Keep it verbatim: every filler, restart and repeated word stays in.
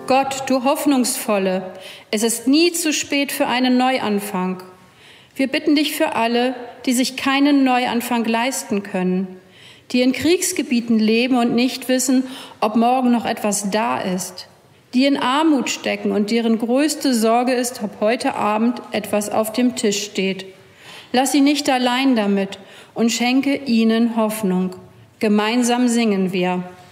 Gott, du Hoffnungsvolle, es ist nie zu spät für einen Neuanfang. Wir bitten dich für alle, die sich keinen Neuanfang leisten können, die in Kriegsgebieten leben und nicht wissen, ob morgen noch etwas da ist, die in Armut stecken und deren größte Sorge ist, ob heute Abend etwas auf dem Tisch steht. Lass sie nicht allein damit und schenke ihnen Hoffnung. Gemeinsam singen wir.